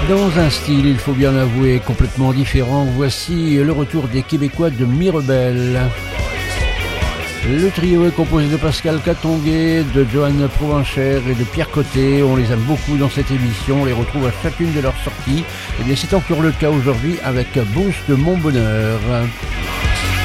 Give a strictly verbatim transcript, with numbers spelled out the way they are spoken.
Dans un style, il faut bien l'avouer, complètement différent, voici le retour des Québécois de Mirabel. Le trio est composé de Pascal Catonguay, de Joanne Provenchère et de Pierre Côté. On les aime beaucoup dans cette émission, on les retrouve à chacune de leurs sorties. Et bien c'est encore le cas aujourd'hui avec Boost de Mon Bonheur.